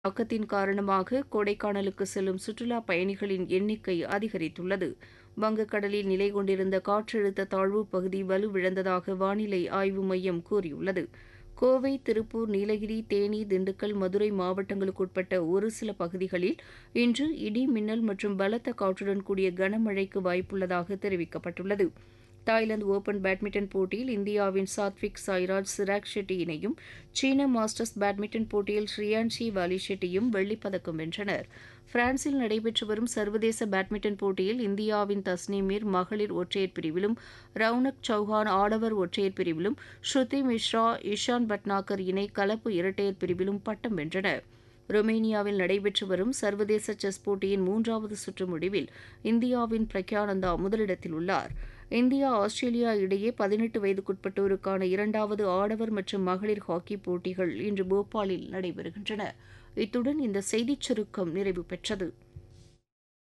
தாக்கத்தின் காரணமாக கொடைக்கானலுக்கு செல்லும் சுற்றுலா பயணிகளின் எண்ணிக்கை அதிகரித்துள்ளது. வங்கக்கடலில் நிலை கொண்டிருந்த காற்றழுத்த தாழ்வு பகுதி வலுவிழந்ததாக வானிலை ஆய்வு மையம் கூறியுள்ளது. கோவை, திருப்பூர், நீலகிரி, தேனி, திண்டுக்கல், மதுரை மாவட்டங்களுக்குட்பட்ட ஒரு சில பகுதிகளில் இன்று இடி, மின்னல் மற்றும் பலத்த காற்றுடன் கூடிய கனமழைக்கு வாய்ப்புள்ளதாக தெரிவிக்கப்பட்டுள்ளது. தாய்லாந்து ஓபன் பேட்மிண்டன் போட்டியில் இந்தியாவின் சாத்விக் சாய்ராஜ், சிராக் ஷெட்டி இணையும் சீன மாஸ்டர்ஸ் பேட்மிண்டன் போட்டியில் ஸ்ரீயான்ஷி வாலிஷெட்டியும் வெள்ளிப்பதக்கம் வென்றனர். பிரான்சில் நடைபெற்று வரும் சர்வதேச பேட்மிண்டன் போட்டியில் இந்தியாவின் தஸ்னீம் மீர் மகளிர் ஒற்றையர் பிரிவிலும், ரவுனக் சௌஹான் ஆடவர் ஒற்றையர் பிரிவிலும், ஸ்ருதி மிஸ்ரா, இஷான் பட்னாகர் இணை கலப்பு இரட்டையர் பிரிவிலும் பட்டம் வென்றனர். ரொமேனியாவில் நடைபெற்று வரும் சர்வதேச செஸ் போட்டியின் 3வது சுற்று முடிவில் இந்தியாவின் பிரக்யானந்தா முதலிடத்தில் உள்ளார். இந்தியா, ஆஸ்திரேலியா இடையே 18 வயதுக்குட்பட்டோருக்கான 2வது ஆடவர் மற்றும் மகளிர் ஹாக்கி போட்டிகள் இன்று போபாலில் நடைபெறுகின்றன. இத்துடன் இந்த செய்திச் சுருக்கம் நிறைவு பெற்றது.